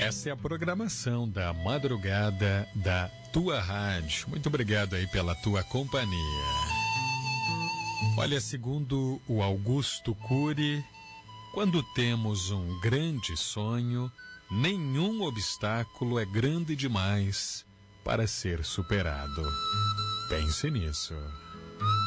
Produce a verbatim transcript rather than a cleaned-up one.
Essa é a programação da madrugada da tua rádio. Muito obrigado aí pela tua companhia. Olha, segundo o Augusto Cury, quando temos um grande sonho, nenhum obstáculo é grande demais para ser superado. Pense nisso.